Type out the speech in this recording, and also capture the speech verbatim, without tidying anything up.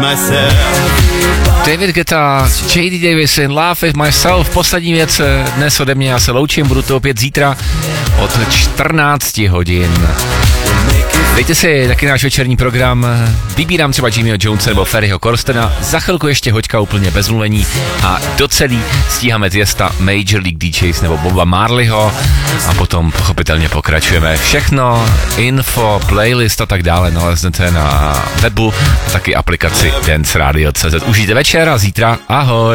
David Guetta, J D Davis in Love with Myself. Poslední věc dnes ode mě, já se loučím, budu to opět zítra od čtrnácti hodin. Dejte si taky náš večerní program, vybírám třeba Jimmyho Jonese nebo Ferryho Corstena, za chvilku ještě hoďka úplně bez mluvení a docelý stíháme Tiesta, Major League D Js nebo Boba Marleyho a potom pochopitelně pokračujeme. Všechno, info, playlist a tak dále naleznete na webu a taky aplikaci Dance Radio tečka cé zet. Užijte večer a zítra ahoj.